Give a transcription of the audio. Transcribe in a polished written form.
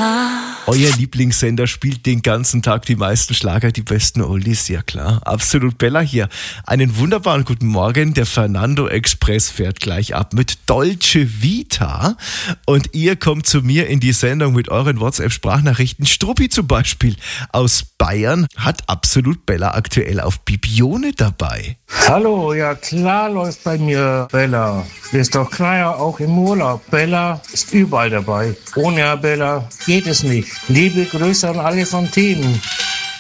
Euer Lieblingssender spielt den ganzen Tag die meisten Schlager, die besten Oldies, ja klar. Absolut Bella hier. Einen wunderbaren guten Morgen. Der Fernando Express fährt gleich ab mit Dolce Vita. Und ihr kommt zu mir in die Sendung mit euren WhatsApp-Sprachnachrichten. Struppi zum Beispiel aus Bayern hat Absolut Bella aktuell auf Bibione dabei. Hallo, ja klar läuft bei mir Bella. Ist doch klar, auch im Urlaub. Bella ist überall dabei. Ohne Bella geht es nicht. Liebe Grüße an alle vom Team.